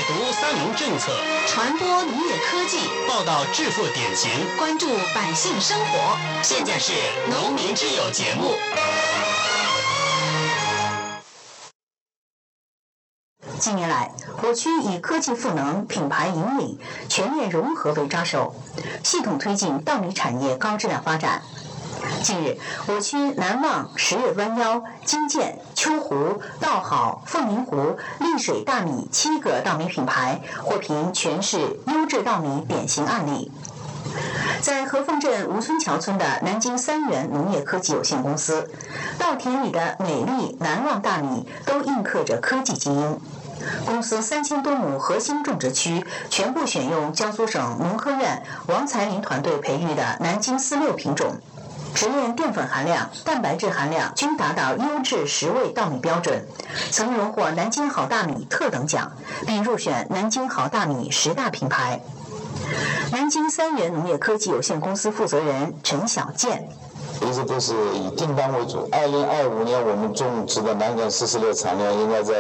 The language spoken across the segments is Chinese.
读三农政策， 传播农业科技， 报道致富典型， 关注百姓生活。 现在是农民之友节目。 近年来，我区以科技赋能、品牌引领、全面融合为抓手，系统推进稻米产业高质量发展。近日，我区南望、十月弯腰、金剑、秋湖、稻好、凤鸣湖、丽水大米7个稻米品牌获评全市优质稻米典型案例。在和凤镇吴村桥村的南京3元农业科技有限公司，稻田里的美丽南望大米都印刻着科技基因。公司3000多亩核心种植区全部选用江苏省农科院王才林团队培育的南京46品种，直链淀粉含量、蛋白质含量均达到优质10味稻米标准，曾荣获南京好大米特等奖，并入选南京好大米10大品牌。南京3元农业科技有限公司负责人陈小健。 一直都是以订单为主。2025年我们种植的南梗46产量应该在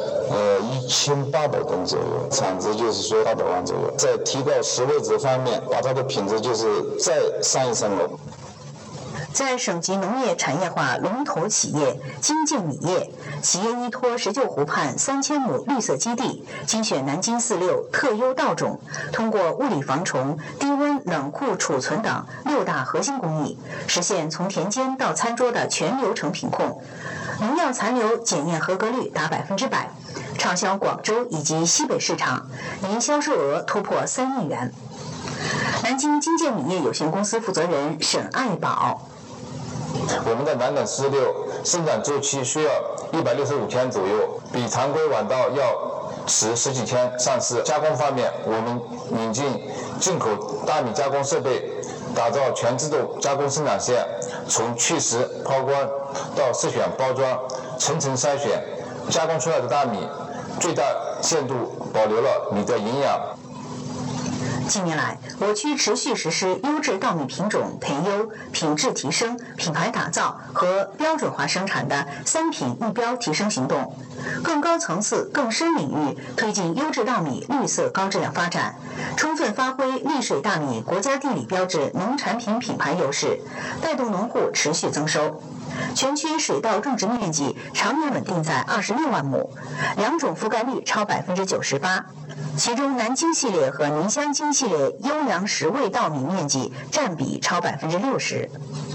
1800吨左右，产值就是说800万左右。在提高10味值方面，把它的品质就是再上一层楼。 在省级农业产业化龙头企业金靖米业，企业依托石臼湖畔3000亩绿色基地，精选南京46特优稻种，通过物理防虫、低温冷库储存等6大核心工艺，实现从田间到餐桌的全流程品控，农药残留检验合格率达100%，畅销广州以及西北市场，年销售额突破3亿元。南京金健米业有限公司负责人沈爱宝。 我们的南梗46生长周期需要165天左右，比常规晚稻要迟10几天上市。加工方面，我们引进进口大米加工设备，打造全自动加工生产线，从去石、抛光到试选包装，层层筛选，加工出来的大米最大限度保留了米的营养。 近年来，我区持续实施优质稻米品种培优、品质提升、品牌打造和标准化生产的3品1标提升行动，更高层次、更深领域推进优质稻米绿色高质量发展，充分发挥丽水大米国家地理标志农产品品牌优势，带动农户持续增收。全区水稻种植面积常年稳定在26万亩，2种覆盖率超98%，其中南京系列和宁乡金系列优良10味稻米面积占比超60%。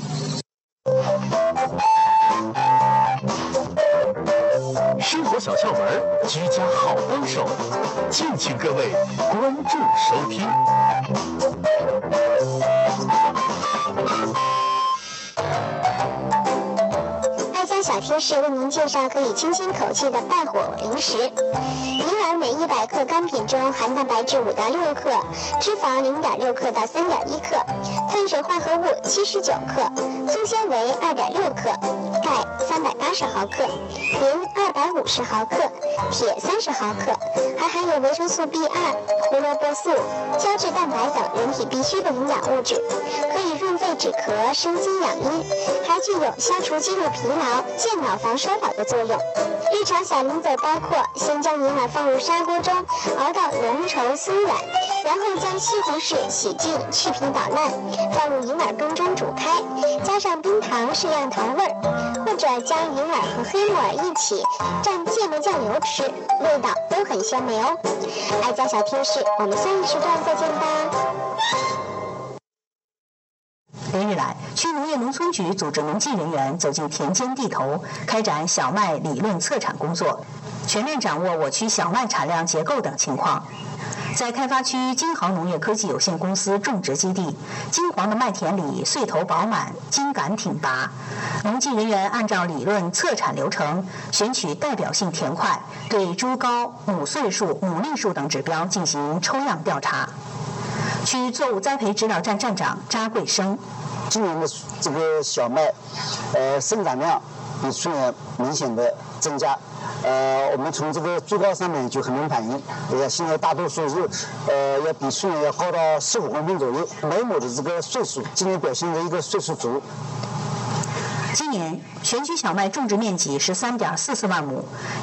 生活小窍门，居家好帮手，敬请各位关注收听。 小贴士为您介绍可以清新口气的败火零食。银耳每100克干品中含蛋白质5到6克，脂肪0.6克到3.1克，碳水化合物79克，粗纤维2.6克，钙380毫克，磷250毫克，铁30毫克，还含有维生素 B2、胡萝卜素、胶质蛋白等人体必需的营养物质，可以润肺止咳、生津养阴，还具有消除肌肉疲劳、健脑防衰老的作用。日常小零嘴包括：先将银耳放入砂锅中熬到浓稠松软，然后将西红柿洗净去皮捣烂，放入银耳羹中煮开，加上冰糖适量调味儿，或者将银耳和黑木耳一起蘸芥末酱油吃，味道都很鲜美哦。爱家小贴士，我们下一时段再见吧。 连日来，区农业农村局组织农技人员走进田间地头，开展小麦理论测产工作，全面掌握我区小麦产量结构等情况。在开发区金航农业科技有限公司种植基地，金黄的麦田里穗头饱满，茎秆挺拔。农技人员按照理论测产流程，选取代表性田块，对株高、母穗数、母粒数等指标进行抽样调查。区作物栽培指导站站长查贵生。 今年的这个小麦，生长量比去年明显的增加。我们从这个株高上面就很能反映，现在大多数是，要比去年要高到15公分左右。每亩的这个穗数，今年表现的一个穗数足。 今年全区小麦种植面积13.44万亩。